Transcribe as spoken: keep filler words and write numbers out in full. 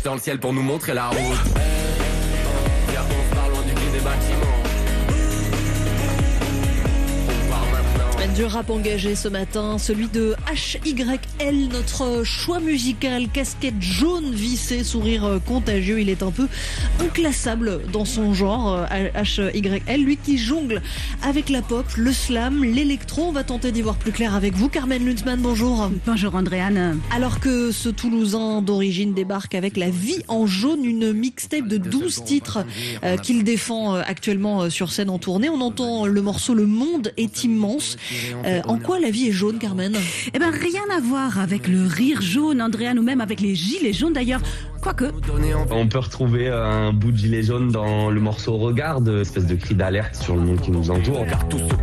dans le ciel pour nous montrer la route. Viens, on se parle loin du cri des bâtiments. Du rap engagé ce matin, celui de H Y L, notre choix musical, casquette jaune vissée, sourire contagieux. Il est un peu inclassable dans son genre, H Y L, lui qui jongle avec la pop, le slam, l'électro. On va tenter d'y voir plus clair avec vous. Carmen Lunzmann, bonjour. Bonjour Andréane. Alors que ce Toulousain d'origine débarque avec La Vie en jaune, une mixtape de douze titres euh, qu'il défend actuellement sur scène en tournée, on entend le morceau Le Monde est immense. Euh, en quoi la vie est jaune, Carmen ? Eh ben rien à voir avec le rire jaune, Andréane, ou même avec les gilets jaunes d'ailleurs. Quoique. On peut retrouver un bout de gilet jaune dans le morceau Regarde, espèce de cri d'alerte sur le monde qui nous entoure.